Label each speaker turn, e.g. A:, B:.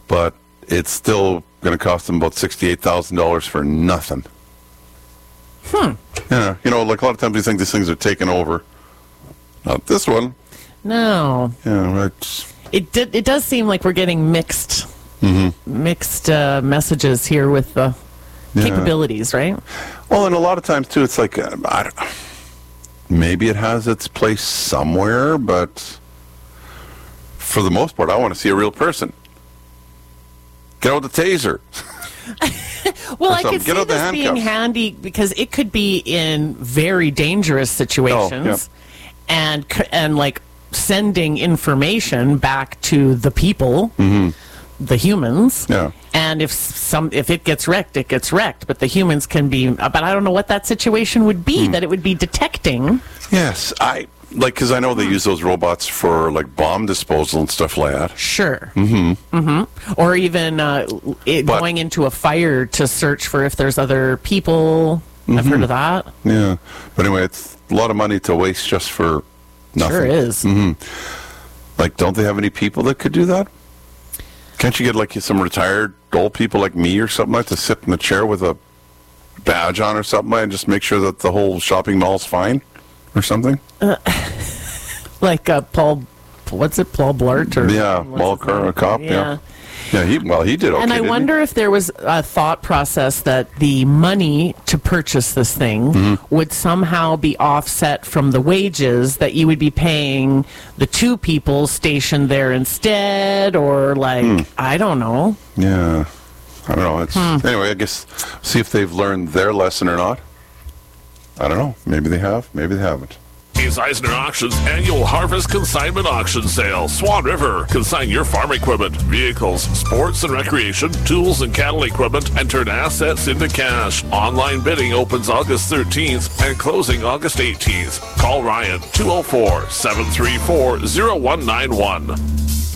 A: but it's still going to cost them about $68,000 for nothing. Yeah, like a lot of times we think these things are taken over. Not this one.
B: No.
A: Yeah, right.
B: It does seem like we're getting mixed messages here with the capabilities, right?
A: Well, and a lot of times too, it's like maybe it has its place somewhere, but for the most part, I want to see a real person. Get out the taser.
B: Well, I could see this being handy because it could be in very dangerous situations, and like sending information back to the people, the humans. Yeah. And if it gets wrecked, it gets wrecked. But the humans can be. But I don't know what that situation would be that it would be detecting.
A: Yes, because I know they use those robots for like bomb disposal and stuff like that.
B: Sure. Or even going into a fire to search for if there's other people. I've heard of that.
A: Yeah, but anyway, it's a lot of money to waste just for nothing.
B: Sure is.
A: Like, don't they have any people that could do that? Can't you get like some retired old people like me or something like to sit in a chair with a badge on or something and just make sure that the whole shopping mall's fine? Or something?
B: Like Paul, what's it, Paul Blart?
A: Paul Kerr, cop, Yeah, he did okay,
B: and I wonder if there was a thought process that the money to purchase this thing would somehow be offset from the wages that you would be paying the two people stationed there instead, or like, I don't know.
A: Yeah, I don't know. Anyway, I guess see if they've learned their lesson or not. I don't know. Maybe they have. Maybe they haven't.
C: Is Eisner Auctions annual Harvest Consignment Auction Sale. Swan River. Consign your farm equipment, vehicles, sports and recreation, tools and cattle equipment, and turn assets into cash. Online bidding opens August 13th and closing August 18th. Call Ryan 204-734-0191.